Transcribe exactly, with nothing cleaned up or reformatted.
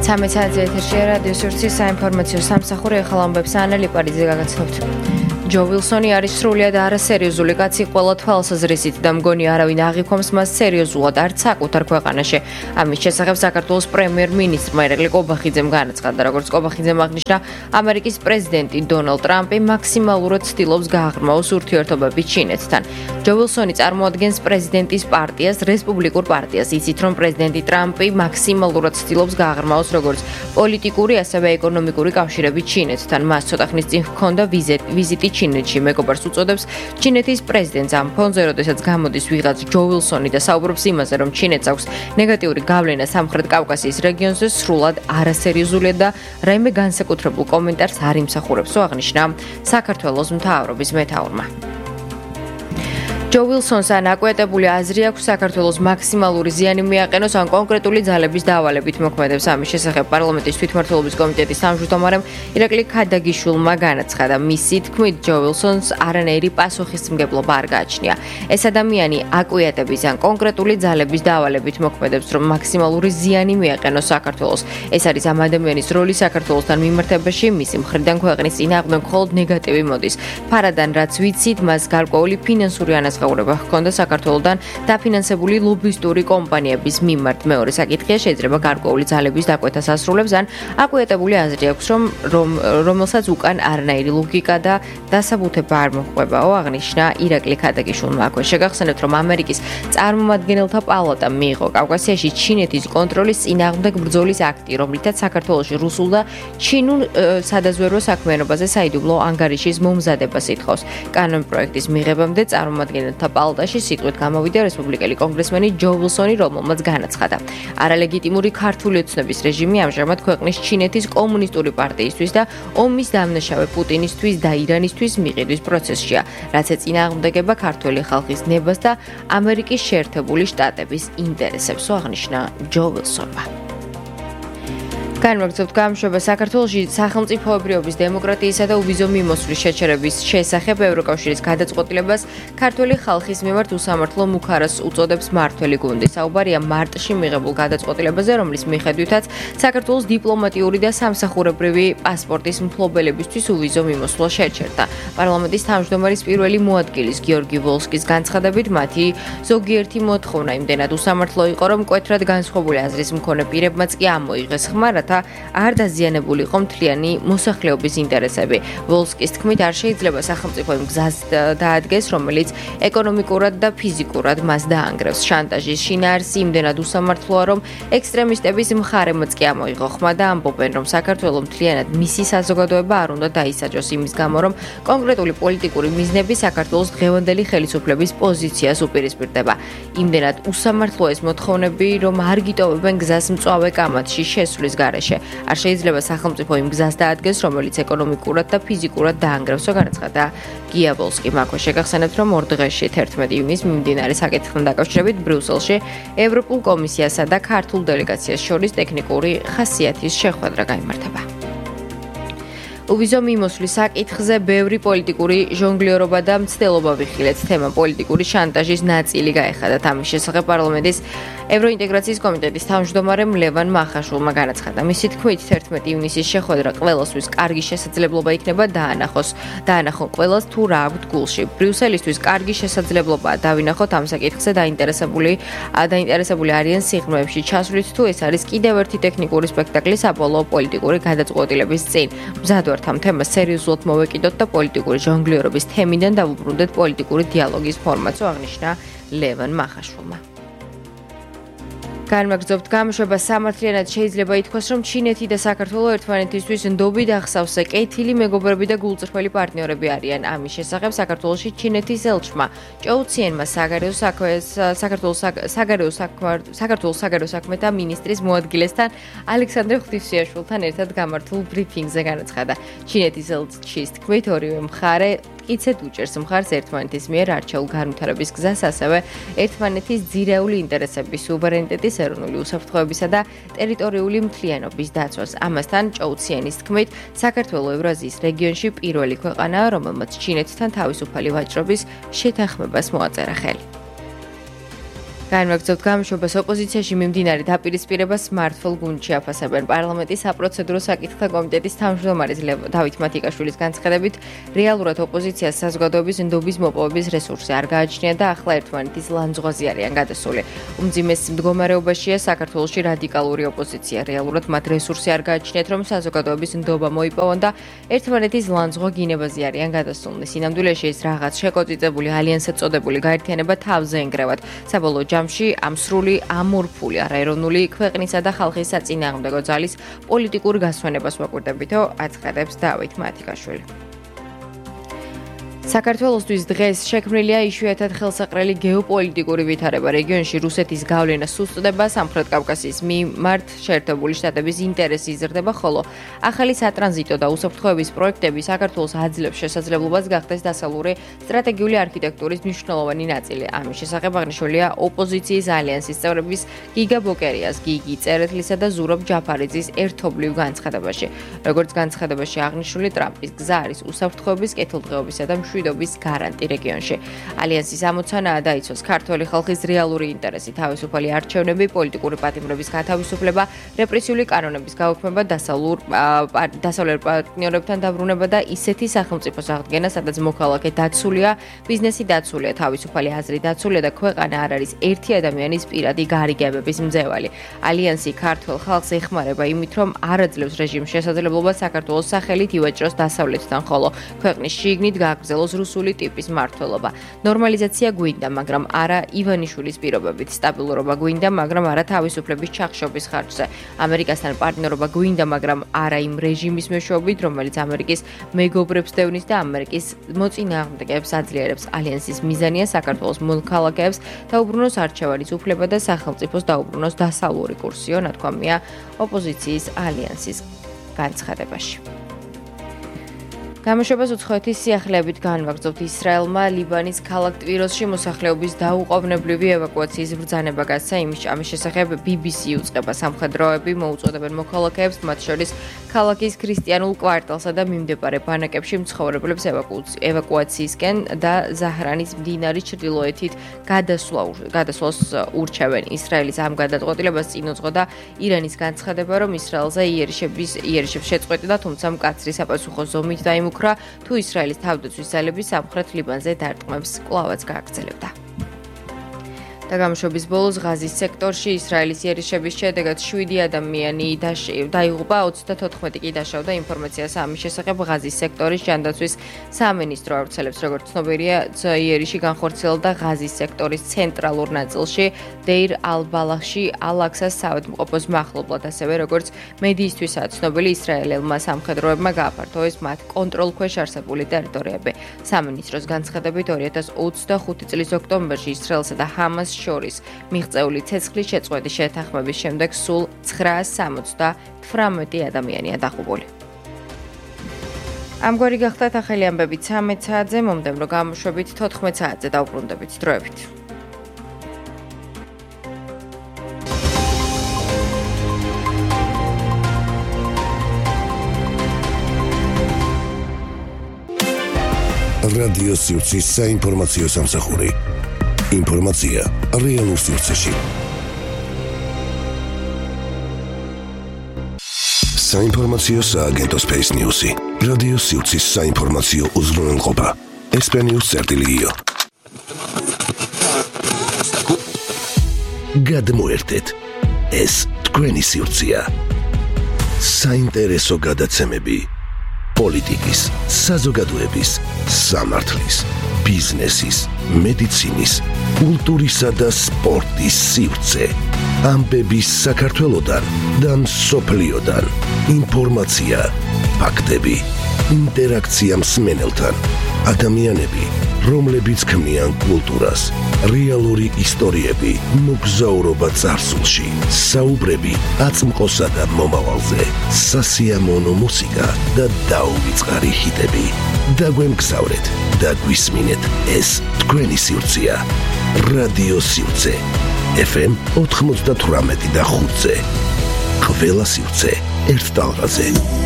ცამეტ საათზე ეთერშია რადიო სივრცის საინფორმაციო სამსახური ახალ ამბებს ანა ლიპარიძე გაგაცნობთ. ჯო ვილსონი არის სრულიად არასერიოზული კაცი ყველა თვალსაზრისით და მგონი არავინ აღიქვამს მას სერიოზულად არც საკუთარ ქვეყანაში. ამის შესახებ საქართველოს პრემიერ-მინისტრმა ირაკლი კობახიძემ განაცხადა, როგორც კობახიძემ აღნიშნა, ამერიკის პრეზიდენტი დონალდ ტრამპი მაქსიმალურად ცდილობს გააღრმაოს ურთიერთობები ჩინეთთან. ჯო ვილსონი წარმოადგენს პრეზიდენტის პარტიას, რესპუბლიკურ პარტიას. იცით, რომ პრეზიდენტი ტრამპი მაქსიმალურად ცდილობს გააღრმაოს როგორც პოლიტიკური, ასევე ეკონომიკური კავშირები ჩინეთთან. მას ცოტა ხნის წინ ჰქონდა ვიზიტი ჩინეთში. მეგობარს უწოდებს ჩინეთის პრეზიდენტს ამ ფონზე, როდესაც გამოდის ვიღაც ჯო ვილსონი და საუბრობს იმაზე, რომ ჩინეთს აქვს ნეგატიური გავლენა სამხრეთ კავკასიის რეგიონზე, სრულად არასერიოზულია და რაიმე განსაკუთრებულ კომენტარს არ იმსახურებს, აღნიშნა საქართველოს მთავრობის მეთაურმა. ჯო ვილსონს ან აკვეთებული აზრი აქვს საქართველოს მაქსიმალური ზიანი მიაყენოს ან კონკრეტული ძალების დავალებით მოქმედებს. ამის შესახებ პარლამენტის თვითმმართველობის კომიტეტის თავმჯდომარემ ირაკლი ქადაგიშვილმა განაცხადა, მისი თქმით ჯო ვილსონს არანაირი პასუხისმგებლობა არ გააჩნია. ეს ადამიანი აკვიატების ან კონკრეტული ძალების დავალებით მოქმედებს, რომ მაქსიმალური ზიანი მიაყენოს საქართველოს. ეს არის ამ ადამიანის როლი საქართველოსთან მიმართებაში, მისი მხრიდან ქვეყნის წინააღმდეგ მხოლოდ ნეგატივი მოდის. ფარადან რაც ვიცით, მას გარკვეული ფინანსური ანას ცხოვრება ჰქონდა საქართველოსთან დაფინანსებული ლობისტური კომპანიების მიმართ. მეორე საკითხია, შეიძლება გარკვეული ძალების დაკვეთას ასრულებს ან აკვიატებული აზრი აქვს, რომ რომელსაც უკან არანაირი ლოგიკა და დასაბუთება არ მოჰყვებაო, აღნიშნა ირაკლი ქადაგიშვილმა. აქვე შეგახსენებთ, რომ ამერიკის წარმომადგენელთა პალატამ მიიღო კავკასიაში ჩინეთის კონტროლის წინააღმდეგ ბრძოლის აქტი, რომლითაც საქართველოში რუსულ და ჩინურ სადაზვერვო საქმიანობაზე საიდუმლო ანგარიშის მომზადებას ითხოვს. კანონპროექტის მიღებამდე წარმომადგენელ პალატაში სიტყვით გამოვიდა რესპუბლიკელი კონგრესმენი ჯო ვილსონი, რომელმაც განაცხადა, არალეგიტიმური ქართული ოცნების რეჟიმი ამჟამად ქვეყნის ჩინეთის კომუნისტური პარტიისთვის და ომის დამნაშავე პუტინისთვის და ირანისთვის მიყიდვის პროცესშია, რაც ეწინააღმდეგება ქართველი ხალხის ნებას და ამერიკის შეერთებული შტატების ინტერესებს, აღნიშნა ჯო ვილსონმა. განმეორებთ გამშვება საქართველოში სახელმწიფოებრიობის დემოკრატიისა და უბიზო მიმოსვლის შეჩერების შესახებ ევროკავშირის გადაწყვეტილებას ქართველი ხალხის მიმართ უსამართლო მუქარას უწოდებს მმართველი გუნდი. საუბარია მარტში მიღებულ გადაწყვეტილებაზე, რომლის მიხედვითაც საქართველოს დიპლომატიური და სამსახურებრივი პასპორტის მფლობელებისთვის უბიზო მიმოსვლა შეჩერდა. პარლამენტის თავმჯდომარის პირველი მოადგილის გიორგი ვოლსკის განცხადებით, მათი ზოგიერთი მოთხოვნა იმდენად უსამართლო იყო, რომ მკვეთრად განსხვავებული აზრის მქონე პირებმაც კი ამოიღეს ხმა, არ დაზიანებული იყო მთლიანი მოსახლეობის ინტერესები. ვოლსკის თქმით, არ შეიძლება სახელმწიფო იმ გზას დაადგეს, რომელიც ეკონომიკურად და ფიზიკურად მას დაანგრევს. შანტაჟის შინაარსი იმდენად უსამართლოა, რომ ექსტრემისტების მხარემაც კი ამოიღო ხმა და ამბობენ, რომ საქართველოს მთლიანად მისი საზოგადოება არ უნდა დაისაჯოს იმის გამო, რომ კონკრეტული პოლიტიკური მიზნები საქართველოს დღევანდელი ხელისუფლების პოზიციას უპირისპირდება. იმდენად უსამართლოა ეს მოთხოვნები, რომ არ გიტოვებენ გზას მწვავე კამათში შესვლის გარეშე. არ შეიძლება სახელმწიფო იმ გზას დაადგეს, რომელიც ეკონომიკურად და ფიზიკურად დაანგრევსო, განაცხადა გია ვოლსკი. აქვე შეგახსენებთ, რომ ორ დღეში თერთმეტი ივნის მიმდინარე საკითხთან დაკავშირებით ბრიუსელში ევროპულ კომისიასა და ქართულ დელეგაციას შორის ტექნიკური ხასიათის შეხვედრა გაიმართება. უბიზო მიმოსვლის საკითხზე ბევრი პოლიტიკური ჟონგლიორობა და მცდელობა ვიხილეთ. თემა პოლიტიკური შანტაჟის ნაწილი გაეხადათ. ამის შესახებ პარლამენტის ევროინტეგრაციის კომიტეტის თავმჯდომარემ ლევან მახაშვილმა განაცხადა, მისი თქმით, თერთმეტი ივნისის შეხვედრა ყველასთვის კარგი შესაძლებლობა იქნება დაანახოს. დაანახონ ყველას თუ რა აქვთ გულში. ბრიუსელისთვის კარგი შესაძლებლობაა დავინახოთ ამ საკითხზე დაინტერესებული დაინტერესებული არიან სიღრმეებში ჩასვლით, თუ ეს არის კიდევ ერთი ტექნიკური სპექტაკლი საბოლოო პოლიტიკური გადაწყვეტილების წინ. მზად ამ თემას სერიოზულად მოვეკიდოთ და პოლიტიკური ჟონგლიორობის თემიდან დავუბრუნდეთ პოლიტიკური დიალოგის ფორმატს, აღნიშნა ლევან მახაშვილმა. განმეორებთ გამოშვება სამართლიანად შეიძლება ითქვას, რომ ჩინეთი და საქართველო ერთმანეთისთვის ნდობით ახსავსე კეთილი მეგობრები და გულწრფელი პარტნიორები არიან. ამის შესახებ საქართველოში ჩინეთის ელჩმა ჭოუ ციენმა საგარეო საქართველოს საგარეო საქართველოს საგარეო საქმეთა მინისტრის მოადგილესთან ალექსანდრე ღვთისმშობელთან ერთად გამართულ ბრიფინგზე განაცხადა. ჩინეთის ელჩის თქმით, ორივე მხარე მტკიცედ უჭერს მხარს ერთმანეთის მიერ არჩეულ განვითარების გზას, ასევე ერთმანეთის ძირეული ინტერესების, სუვერენიტეტის, ეროვნული უსაფრთხოებისა და ტერიტორიული მთლიანობის დაცვას. ამასთან ჭოუ ციენის თქმით, საქართველო ევრაზიის რეგიონში პირველი ქვეყანაა, რომელმაც ჩინეთთან თავისუფალი ვაჭრობის შეთანხმებას მოაწერა ხელი. განვაგრძობთ გამოშვებას ოპოზიციაში მიმდინარე დაპირისპირებას მმართველ გუნდში აფასებენ. პარლამენტის საპროცედურო საკითხთა კომიტეტის თავმჯდომარის დავით მათიკაშვილის განცხადებით, რეალურად ოპოზიციას საზოგადოების ნდობის მოპოვების რესურსი არ გააჩნია და ახლა ერთმანეთის ლანძღვაზე არიან გადასული. უმძიმეს მდგომარეობაშია საქართველოში რადიკალური ოპოზიცია. რეალურად მათ რესურსი არ გააჩნიათ, რომ საზოგადოების ნდობა მოიპოვონ და ერთმანეთის ლანძღვა გინებაზე არიან გადასულნი. სინამდვილეში ეს რაღაც შეკოწიწებული ალიანსად წოდებული გაერთიანება თავზე ენგრევათ. საბოლოო ჯამში ამ სრული ამორფული არაეროვნული ქვეყნისა და ხალხის საწინააღმდეგო ძალის პოლიტიკურ გასვენებას ვაკვირდებითო, აცხადებს დავით მათიკაშვილი. საქართველოსთვის დღეს შექმნილია იშვიათად ხელსაყრელი გეოპოლიტიკური ვითარება. რეგიონში რუსეთის გავლენა სუსტდება, სამხრეთ კავკასიის მიმართ შეერთებული შტატების ინტერესი იზრდება, ხოლო ახალი სატრანზიტო და უსაფრთხოების პროექტები საქართველოს აძლევს შესაძლებლობას გახდეს დასავლური სტრატეგიული არქიტექტურის მნიშვნელოვანი ნაწილი. ამის შესახებ აღნიშნულია ოპოზიციის ალიანსის წევრების გიგა ბოკერიას, გიგი წერეთლისა და ზურაბ ჯაფარიძის ერთობლივ განცხადებაში. როგორც განცხადებაში აღნიშნული, ტრამპის გზა არის უსაფრთხოების, კეთილდღეობისა და მშვიდობის გარანტი რეგიონში. ალიანსის ამოცანაა დაიცვას ქართველი ხალხის რეალური ინტერესი, თავისუფალი არჩევნები, პოლიტიკური პატიმრების გათავისუფლება, რეპრესიული კანონების გაუქმება, დასავლურ დასავლელ პარტნიორებთან დაბრუნება და ისეთი სახელმწიფოს აღდგენა, სადაც მოქალაქე დაცულია, ბიზნესი დაცულია, თავისუფალი აზრი დაცულია და ქვეყანა არ არის ერთი ადამიანის პირადი გარიგებების მძევალი. ალიანსი ქართველ ხალხს ეხმარება იმით, რომ არ აძლევს რეჟიმს შესაძლებლობას საქართველოს სახელით ივაჭროს დასავლეთთან, ხოლო ქვეყნის შიგნით გააგრძელოს რუსული ტიპის მმართველობა. ნორმალიზაცია გვინდა, მაგრამ არა ივანიშვილის პირობებით. სტაბილურობა გვინდა, მაგრამ არა თავისუფლების ჩახშობის ხარჯზე. ამერიკასთან პარტნიორობა გვინდა, მაგრამ არა იმ რეჟიმის მეშვეობით, რომელიც ამერიკის მეგობრებს დევნის და ამერიკის მოწინააღმდეგეებს აძლიერებს. ალიანსის მიზანია საქართველოს მოქალაქეებს დაუბრუნოს არჩევანის უფლება და სახელმწიფოს დაუბრუნოს დასავლური კურსიო, ნათქვამია ოპოზიციის ალიანსის განცხადებაში. გამოშვებას უცხოეთის სიახლეებით განვაგრძობთ. ისრაელმა ლიბანის ქალაქ ტვიროსში მოსახლეობის დაუყოვნებლივი ევაკუაციის ბრძანება გასცა. იმის ამის შესახებ ბი ბი სი უწყება. სამხედროები მოუწოდებენ მოქალაქეებს, მათ შორის ქალაქის ქრისტიანულ კვარტალსა და მიმდებარე ბანაკებში მცხოვრებლებს ევაკუაციისკენ და ზაჰრანის მდინარის ჩრდილოეთით გადასვლას ურჩევენ. ისრაელის ამ გადაწყვეტილებას წინ უძღოდა ირანის განცხადება, რომ ისრაელზე იერიშების იერიშებს შეწყვეტდა, თუმცა მკაცრი საპასუხო ზომით დაიმუქრა, თუ ისრაელის თავდაცვის ძალები სამხრეთ ლიბანზე დარტყმებს კვლავაც გააგრძელებდა. და გამოშვების ბოლოს ღაზის სექტორში ისრაელის იერიშების შედეგად შვიდი ადამიანი დაიღუპა, ოცდათოთხმეტი კი დაშავდა. ინფორმაციას ამის შესახებ ღაზის სექტორის ჯანდაცვის სამინისტრო ავრცელებს. როგორც ცნობილია, იერიში განხორციელდა ღაზის სექტორის ცენტრალურ ნაწილში, დეირ ალ-ბალახში, ალ-აქსას საავადმყოფოს მახლობლად, ასევე როგორც მედიისთვისაა ცნობილი, ისრაელელმა სამხედროებმა გააფართოვეს მათ კონტროლქვეშ არსებული ტერიტორიები. სამინისტროს განცხადებით, ორი ათას ოცდახუთი წლის ოქტომბერში ისრაელსა და ჰამას შორის მიღწეული ცეცხლის შეწყვეტის შეთანხმების შემდეგ სულ ცხრაას სამოცდათვრამეტი ადამიანია დაღუპული. ამგვარი გახდათ ახალი ამბები ცამეტ საათზე, მომდევნო გამოშვებით თოთხმეტ საათზე დავბრუნდებით. დროებით. რადიო სივრცის საინფორმაციო სამსახური. ინფორმაცია რეალურ სივრცეში. საინფორმაციო სააგენტო Space News-ი. რადიო სივრცის საინფორმაციო უზრუნველყოფა. ესპენიუს წერტილიო. გადმოერთეთ. ეს თქვენი სივრცეა. საინტერესო გადაცემები. პოლიტიკის, საზოგადოების, სამართლის, ბიზნესის, მედიცინის, კულტურისა და სპორტის სივრცე. ამბები საქართველოდან და მსოფლიოდან. ინფორმაცია, ფაქტები, ინტერაქცია მსმენელთან. ადამიანები, რომლებიც ქმნიან კულტურას. რეალური ისტორიები, მოგზაურობა წარსულში. საუბრები აწმყოსა და მომავალზე. სასიამოვნო მუსიკა და დაუვიწყარი ჰიტები. დაგვემგზავრეთ და გვისმინეთ. ეს თქვენი სივრცეა. რადიო სივრცე. ეფ ემ ოთხმოცდათვრამეტი და ხუთზე. ყველა სივრცე ერთ ტალღაზე.